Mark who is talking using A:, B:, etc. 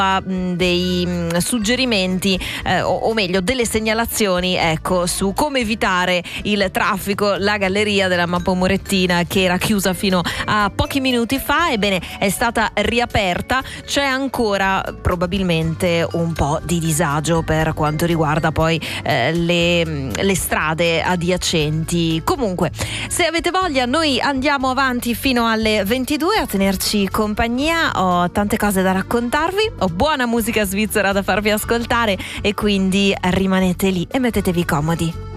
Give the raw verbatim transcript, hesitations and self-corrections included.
A: mh, dei mh, suggerimenti eh, o, o meglio delle segnalazioni, ecco, su come evitare il traffico. La galleria della Mappa Morettina, che era chiusa fino a pochi minuti fa, ebbene è stata riaperta. C'è ancora probabilmente un po' di disagio per quanto riguarda poi eh, le, le strade adiacenti. Comunque, se avete voglia, noi andiamo avanti fino alle ventidue a tenerci compagnia. Ho tante cose da raccontarvi, ho buona musica svizzera da farvi ascoltare e quindi rimanete lì e mettetevi comodi.